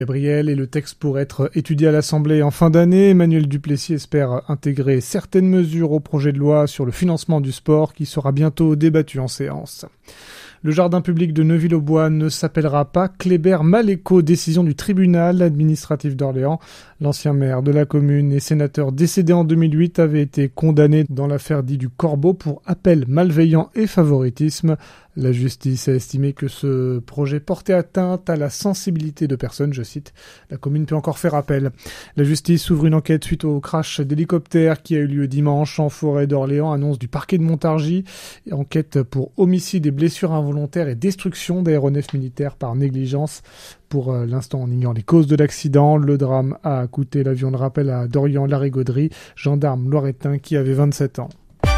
Gabriel, et le texte pourrait être étudié à l'Assemblée en fin d'année. Emmanuel Duplessis espère intégrer certaines mesures au projet de loi sur le financement du sport qui sera bientôt débattu en séance. Le jardin public de Neuville-aux-Bois ne s'appellera pas Kléber-Maléco, décision du tribunal administratif d'Orléans. L'ancien maire de la commune et sénateur décédé en 2008 avait été condamné dans l'affaire dite du Corbeau pour appel malveillant et favoritisme. La justice a estimé que ce projet portait atteinte à la sensibilité de personnes, je cite. La commune peut encore faire appel. La justice ouvre une enquête suite au crash d'hélicoptère qui a eu lieu dimanche en forêt d'Orléans, annonce du parquet de Montargis. Enquête pour homicide et blessures involontaires et destruction d'aéronefs militaires par négligence. Pour l'instant, on ignore les causes de l'accident. Le drame a coûté l'avion de rappel à Dorian Larigauderie, gendarme loiretain qui avait 27 ans.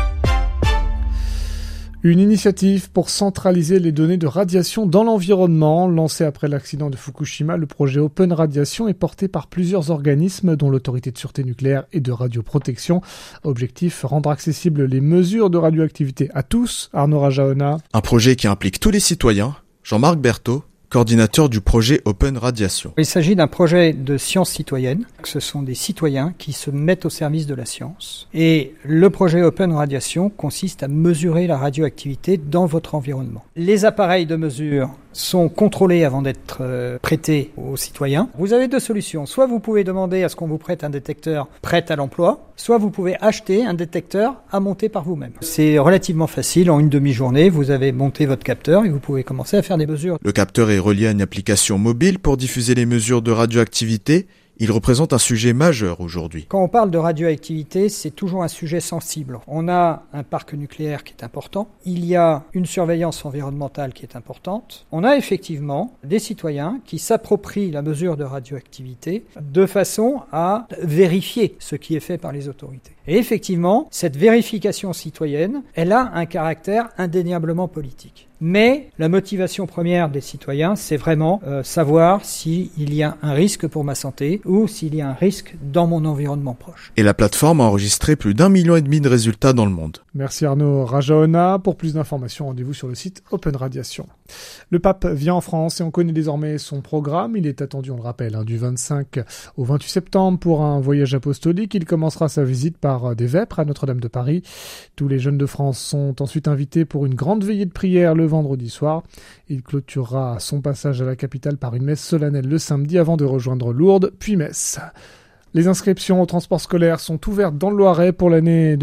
Une initiative pour centraliser les données de radiation dans l'environnement. Lancé après l'accident de Fukushima, le projet Open Radiation est porté par plusieurs organismes, dont l'Autorité de sûreté nucléaire et de radioprotection. Objectif, rendre accessibles les mesures de radioactivité à tous. Arnaud Rajaona. Un projet qui implique tous les citoyens. Jean-Marc Berthaud, coordinateur du projet Open Radiation. Il s'agit d'un projet de science citoyenne. Ce sont des citoyens qui se mettent au service de la science. Et le projet Open Radiation consiste à mesurer la radioactivité dans votre environnement. Les appareils de mesure sont contrôlés avant d'être prêtés aux citoyens. Vous avez deux solutions. Soit vous pouvez demander à ce qu'on vous prête un détecteur prêt à l'emploi, soit vous pouvez acheter un détecteur à monter par vous-même. C'est relativement facile. En une demi-journée, vous avez monté votre capteur et vous pouvez commencer à faire des mesures. Le capteur est relié à une application mobile pour diffuser les mesures de radioactivité. Il représente un sujet majeur aujourd'hui. Quand on parle de radioactivité, c'est toujours un sujet sensible. On a un parc nucléaire qui est important. Il y a une surveillance environnementale qui est importante. On a effectivement des citoyens qui s'approprient la mesure de radioactivité de façon à vérifier ce qui est fait par les autorités. Et effectivement, cette vérification citoyenne, elle a un caractère indéniablement politique. Mais la motivation première des citoyens, c'est vraiment savoir s'il y a un risque pour ma santé ou s'il y a un risque dans mon environnement proche. Et la plateforme a enregistré plus d'1,5 million de résultats dans le monde. Merci Arnaud Rajaona. Pour plus d'informations, rendez-vous sur le site Open Radiation. Le pape vient en France et on connaît désormais son programme. Il est attendu, on le rappelle, du 25 au 28 septembre pour un voyage apostolique. Il commencera sa visite par des vêpres à Notre-Dame de Paris. Tous les jeunes de France sont ensuite invités pour une grande veillée de prière le vendredi soir. Il clôturera son passage à la capitale par une messe solennelle le samedi avant de rejoindre Lourdes, puis Metz. Les inscriptions au transport scolaire sont ouvertes dans le Loiret pour l'année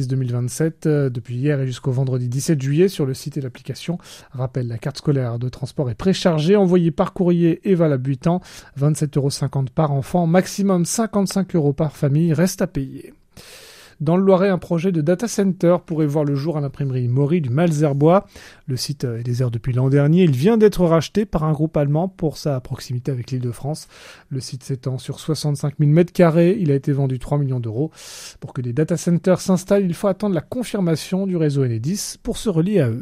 2026-2027 depuis hier et jusqu'au vendredi 17 juillet sur le site et l'application. Rappel, la carte scolaire de transport est préchargée, envoyée par courrier et valable 8 ans, 27,50 € par enfant, maximum 55 € par famille, reste à payer. Dans le Loiret, un projet de data center pourrait voir le jour à l'imprimerie Maury du Malzerbois. Le site est désert depuis l'an dernier. Il vient d'être racheté par un groupe allemand pour sa proximité avec l'Île-de-France. Le site s'étend sur 65 000 m². Il a été vendu 3 millions d'euros. Pour que des data centers s'installent, il faut attendre la confirmation du réseau Enedis pour se relier à eux.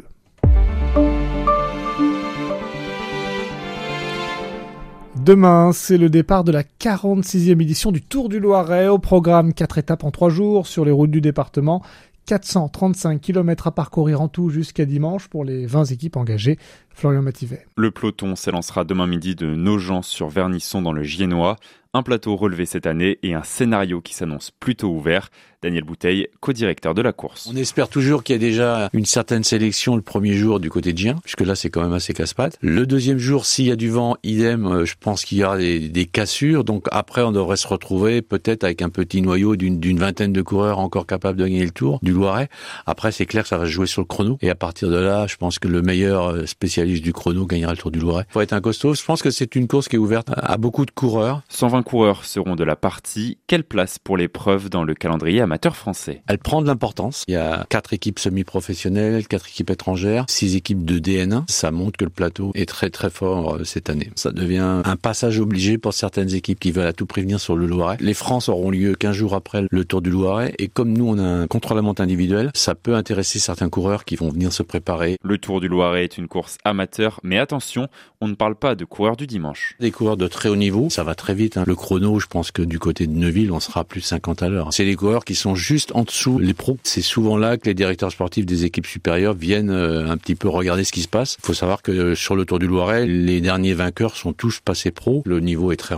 Demain, c'est le départ de la 46e édition du Tour du Loiret. Au programme 4 étapes en 3 jours sur les routes du département. 435 km à parcourir en tout jusqu'à dimanche pour les 20 équipes engagées. Florian Mativet. Le peloton s'élancera demain midi de Nogent sur Vernisson dans le Giennois. Un plateau relevé cette année et un scénario qui s'annonce plutôt ouvert. Daniel Bouteille, co-directeur de la course. On espère toujours qu'il y a déjà une certaine sélection le premier jour du côté de Gien, puisque là c'est quand même assez casse-pattes. Le deuxième jour, s'il y a du vent, idem, je pense qu'il y aura des cassures. Donc après, on devrait se retrouver peut-être avec un petit noyau d'une vingtaine de coureurs encore capables de gagner le Tour du Loiret. Après, c'est clair que ça va se jouer sur le chrono. Et à partir de là, je pense que le meilleur spécialiste du chrono gagnera le Tour du Loiret. Faut être un costaud. Je pense que c'est une course qui est ouverte à beaucoup de coureurs. 120 coureurs seront de la partie. Quelle place pour l'épreuve dans le calendrier amateur français? Elle prend de l'importance. Il y a 4 équipes semi-professionnelles, 4 équipes étrangères, 6 équipes de DN1. Ça montre que le plateau est très très fort cette année. Ça devient un passage obligé pour certaines équipes qui veulent à tout prévenir sur le Loiret. Les France auront lieu 15 jours après le Tour du Loiret. Et comme nous, on a un contre-la-montre individuel, ça peut intéresser certains coureurs qui vont venir se préparer. Le Tour du Loiret est une course amateur amateurs, mais attention, on ne parle pas de coureurs du dimanche. Des coureurs de très haut niveau, ça va très vite. Le chrono, je pense que du côté de Neuville, on sera à plus de 50 à l'heure. C'est les coureurs qui sont juste en dessous les pros. C'est souvent là que les directeurs sportifs des équipes supérieures viennent un petit peu regarder ce qui se passe. Il faut savoir que sur le Tour du Loiret, les derniers vainqueurs sont tous passés pros. Le niveau est très